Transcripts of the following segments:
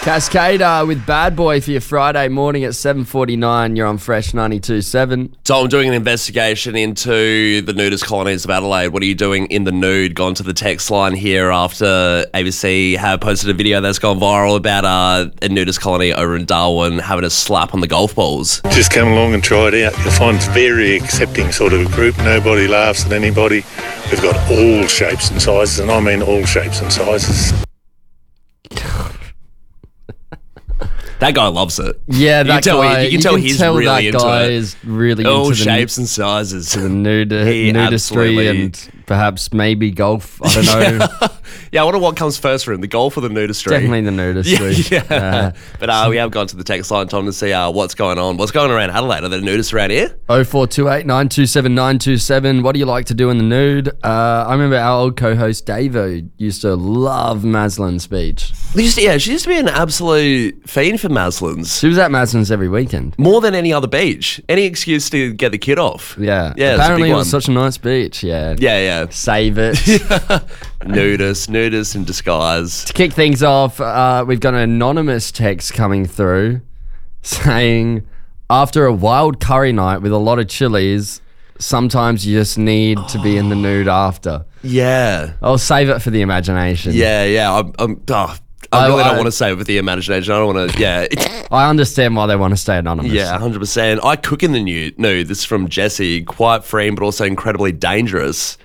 Cascada with Bad Boy for your Friday morning at 7:49. You're on Fresh 92.7. So I'm doing an investigation into the nudist colonies of Adelaide. What are you doing in the nude? Gone to the text line here after ABC have posted a video that's gone viral about a nudist colony over in Darwin having a slap on the golf balls. Just come along and try it out. You'll find it's very accepting sort of a group. Nobody laughs at anybody. We've got all shapes and sizes, and I mean all shapes and sizes. That guy loves it. Yeah, that guy. You can tell he's really into it. Is really all into shapes and sizes. To the nudistry and perhaps maybe golf. I don't know. Yeah, I wonder what comes first for him, the golf or the nudistry. Definitely the nudistry. Yeah. But we have gone to the text line, Tom, to see what's going on. What's going around Adelaide? Are there nudists around here? 0428 927 927. What do you like to do in the nude? I remember our old co-host Davo used to love Maslin's beach. She used to be an absolute fiend for Maslin's. She was at Maslin's every weekend. More than any other beach. Any excuse to get the kid off. Yeah. Yeah. Apparently it was such a nice beach. Yeah. Yeah. Save it. Nudist in disguise. To kick things off, we've got an anonymous text coming through saying, after a wild curry night with a lot of chilies, sometimes you just need to be in the nude after. Yeah. I'll save it for the imagination. Yeah. I really don't want to save it with the imagination. I don't want to, I understand why they want to stay anonymous. Yeah, 100%. I cook in the nude. This is from Jesse. Quite freeing, but also incredibly dangerous.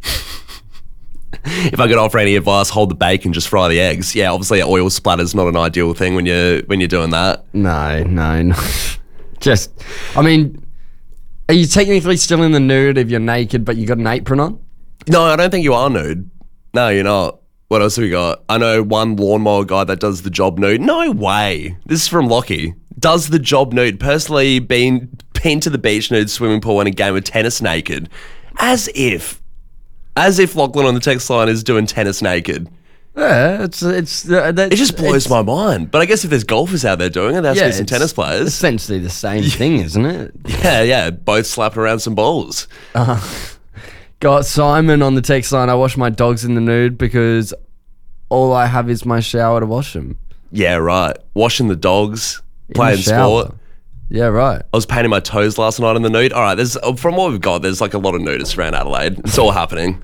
If I could offer any advice, hold the bacon, just fry the eggs. Yeah, obviously oil splatter's not an ideal thing when you're doing that. No. Just, I mean, are you technically still in the nude if you're naked but you got an apron on? No, I don't think you are nude. No, you're not. What else have we got? I know one lawnmower guy that does the job nude. No way. This is from Lockie. Does the job nude. Personally, been to the beach nude, swimming pool, and a game of tennis naked. As if Lachlan on the text line is doing tennis naked. Yeah, it just blows my mind. But I guess if there's golfers out there doing it, there has to be some tennis players. Essentially the same thing, isn't it? Yeah. Both slapping around some balls. Got Simon on the text line. I wash my dogs in the nude because all I have is my shower to wash them. Yeah, right. Washing the dogs, playing sport. Yeah, right. I was painting my toes last night in the nude. All right, from what we've got, there's like a lot of nudists around Adelaide. It's all happening.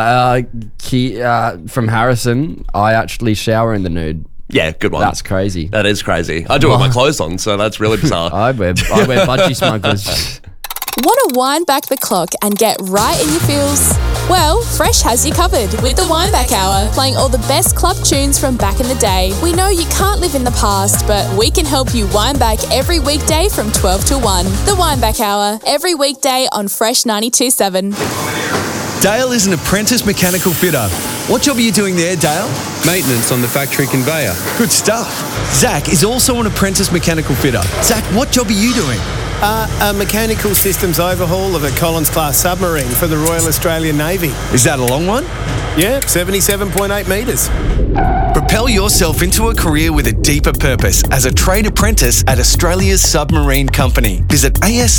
From Harrison, I actually shower in the nude. Yeah, good one. That's crazy. That is crazy. I do it with my clothes on, so that's really bizarre. I wear budgie smugglers. Want to wind back the clock and get right in your feels? Well, Fresh has you covered with the Wind Back Hour, playing all the best club tunes from back in the day. We know you can't live in the past, but we can help you wind back every weekday from 12 to 1. The Wind Back Hour, every weekday on Fresh 92.7. Dale is an apprentice mechanical fitter. What job are you doing there, Dale? Maintenance on the factory conveyor. Good stuff. Zach is also an apprentice mechanical fitter. Zach, what job are you doing? A mechanical systems overhaul of a Collins-class submarine for the Royal Australian Navy. Is that a long one? Yeah, 77.8 metres. Propel yourself into a career with a deeper purpose as a trade apprentice at Australia's Submarine Company. Visit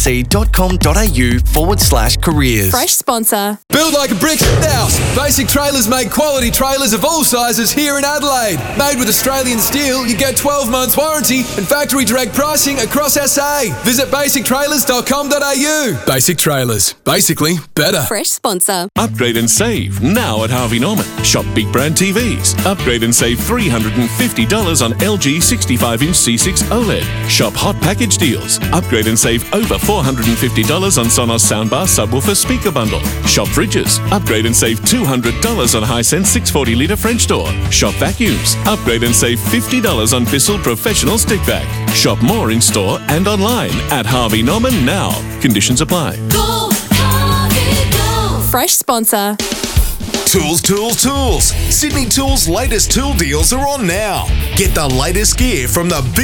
asc.com.au/careers. Fresh sponsor. Build like a brick house. Basic Trailers make quality trailers of all sizes here in Adelaide. Made with Australian steel, you get 12 months warranty and factory direct pricing across SA. Visit basictrailers.com.au. Basic Trailers. Basically better. Fresh sponsor. Upgrade and save now at Harvey Norman. Shop big brand TVs. Upgrade and save $350 on LG 65-inch C6 OLED. Shop hot package deals. Upgrade and save over $450 on Sonos soundbar subwoofer speaker bundle. Shop fridges. Upgrade and save $200 on Hisense 640-litre French door. Shop vacuums. Upgrade and save $50 on Bissell Professional stick vac. Shop more in store and online at Harvey Norman now. Conditions apply. Go, Harvey, go. Fresh sponsor. Tools. Sydney Tools' latest tool deals are on now. Get the latest gear from the